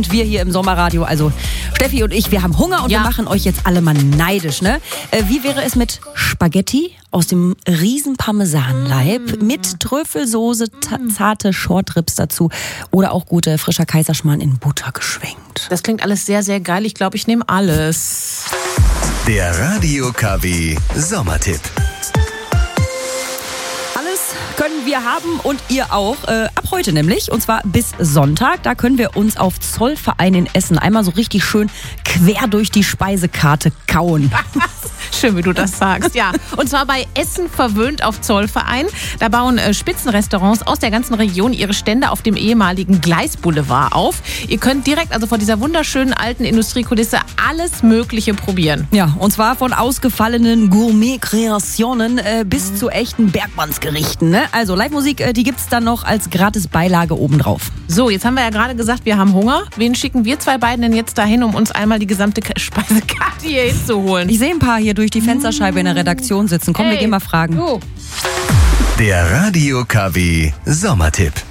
Wir hier im Sommerradio, also Steffi und ich, wir haben Hunger und wir machen euch jetzt alle mal neidisch, ne? Wie wäre es mit Spaghetti aus dem riesen Parmesanleib mit Trüffelsoße, zarte Shortribs dazu oder auch gute frischer Kaiserschmarrn in Butter geschwenkt? Das klingt alles sehr, sehr geil. Ich glaube, ich nehme alles. Der Radio KW Sommertipp. Können wir haben und ihr auch. Ab heute nämlich, und zwar bis Sonntag. Da können wir uns auf Zollverein in Essen einmal so richtig schön quer durch die Speisekarte kauen. Schön, wie du das sagst, ja. Und zwar bei Essen verwöhnt auf Zollverein. Da bauen Spitzenrestaurants aus der ganzen Region ihre Stände auf dem ehemaligen Gleisboulevard auf. Ihr könnt direkt also vor dieser wunderschönen alten Industriekulisse alles Mögliche probieren. Ja, und zwar von ausgefallenen Gourmet-Kreationen bis zu echten Bergmannsgerichten. Ne? Also Live-Musik, die gibt's dann noch als gratis Beilage obendrauf. So, jetzt haben wir ja gerade gesagt, wir haben Hunger. Wen schicken wir zwei beiden denn jetzt dahin, um uns einmal die gesamte Speisekarte hier hinzuholen? Ich sehe ein paar hier durch die Fensterscheibe in der Redaktion sitzen. Komm, wir gehen mal fragen. Der Radio KW Sommertipp.